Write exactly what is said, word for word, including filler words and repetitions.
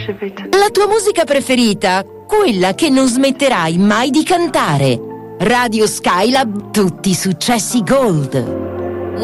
La tua musica preferita, quella che non smetterai mai di cantare. Radio Skylab, tutti successi gold.